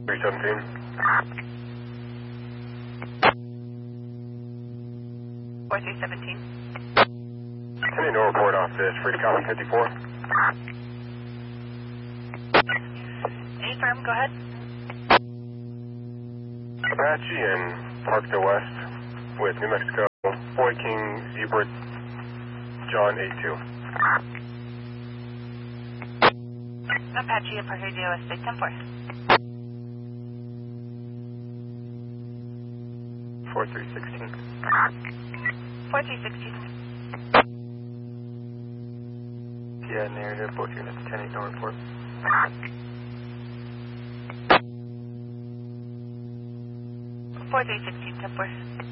317. Four 317. Sending no report off this. Free to copy 54. Affirm, go ahead. Apache and Parkdale West with New Mexico. Boy King, Zebra, John 82. Apache and Parkdale West, Big 10-4. 4316. 4316. Yeah, narrative, both units 10-8, no report. 4316, 10-4.